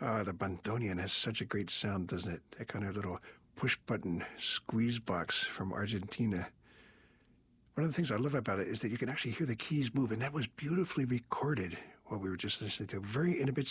The bandoneon has such a great sound, doesn't it? That kind of little push-button squeeze box from Argentina. One of the things I love about it is that you can actually hear the keys move, and that was beautifully recorded, what we were just listening to. Very intimate